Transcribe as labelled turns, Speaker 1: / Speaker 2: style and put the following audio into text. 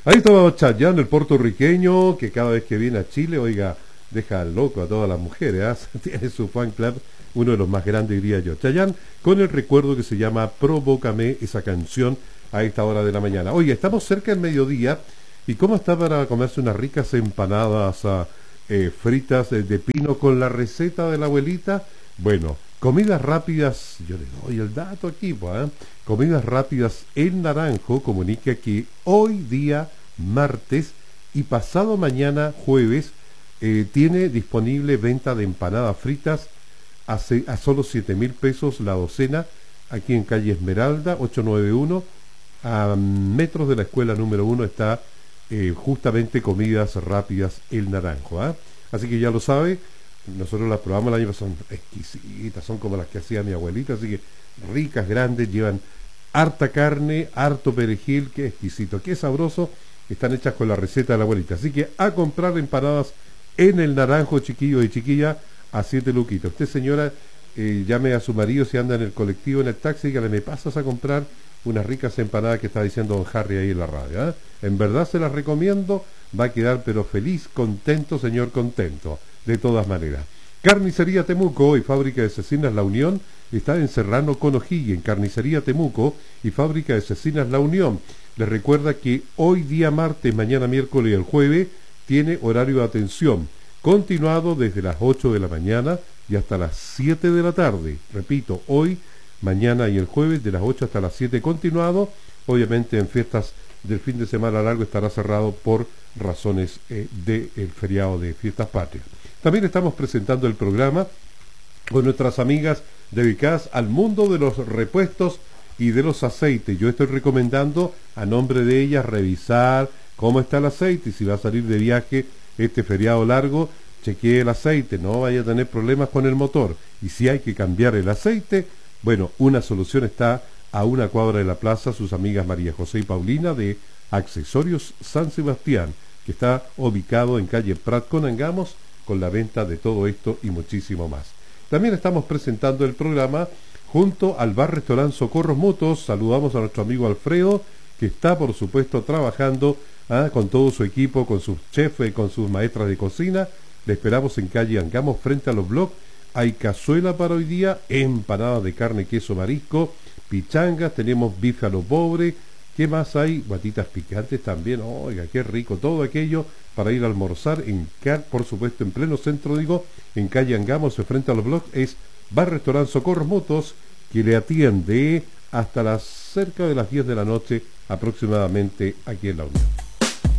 Speaker 1: Ahí estaba Chayanne, el puertorriqueño, que cada vez que viene a Chile, oiga, deja loco a todas las mujeres, ¿ah? Tiene su fan club, uno de los más grandes, diría yo. Chayanne, con el recuerdo que se llama Provócame, esa canción, a esta hora de la mañana. Oye, estamos cerca del mediodía, ¿y cómo está para comerse unas ricas empanadas fritas de pino con la receta de la abuelita? Bueno, comidas rápidas, yo le doy el dato aquí, pues, ¿eh? Comidas rápidas El Naranjo comunica que hoy día martes y pasado mañana jueves tiene disponible venta de empanadas fritas a solo 7.000 pesos la docena, aquí en calle Esmeralda 891, a metros de la escuela número 1 está justamente Comidas Rápidas El Naranjo, ¿eh? Así que ya lo sabe, nosotros las probamos el año pasado, son exquisitas, son como las que hacía mi abuelita, así que ricas, grandes, llevan harta carne, harto perejil, qué exquisito, qué sabroso, están hechas con la receta de la abuelita. Así que a comprar empanadas en El Naranjo, chiquillo y chiquilla, a 7 luquitos. Usted, señora, llame a su marido si anda en el colectivo, en el taxi, dígale, me pasas a comprar unas ricas empanadas que está diciendo don Harry ahí en la radio, ¿eh? En verdad se las recomiendo, va a quedar pero feliz, contento, señor contento, de todas maneras. Carnicería Temuco y Fábrica de Cecinas La Unión está en Serrano con O'Higgins. Carnicería Temuco y Fábrica de Cecinas La Unión. Les recuerda que hoy día martes, mañana miércoles y el jueves tiene horario de atención continuado desde las 8 de la mañana y hasta las 7 de la tarde. Repito, hoy, mañana y el jueves de las 8 hasta las 7 continuado. Obviamente en fiestas del fin de semana largo estará cerrado por razones del feriado de fiestas patrias. También estamos presentando el programa con nuestras amigas dedicadas al mundo de los repuestos y de los aceites. Yo estoy recomendando a nombre de ellas revisar cómo está el aceite y si va a salir de viaje este feriado largo, chequee el aceite, no vaya a tener problemas con el motor. Y si hay que cambiar el aceite, bueno, una solución está a una cuadra de la plaza, sus amigas María José y Paulina de Accesorios San Sebastián, que está ubicado en calle Prat con Angamos, con la venta de todo esto y muchísimo más. También estamos presentando el programa junto al bar-restaurante Socorros Mutuos. Saludamos a nuestro amigo Alfredo, que está por supuesto trabajando con todo su equipo, con sus chefs, con sus maestras de cocina. Le esperamos en calle Angamos frente a los blogs. Hay cazuela para hoy día, empanadas de carne, queso, marisco, pichangas, tenemos bife a lo pobre. ¿Qué más hay? Guatitas picantes también, oiga, qué rico, todo aquello para ir a almorzar, por supuesto, en pleno centro, digo, en calle Angamos, frente a los blogs, es bar-restaurante Socorros Mutuos, que le atiende hasta cerca de las 10 de la noche aproximadamente aquí en La Unión.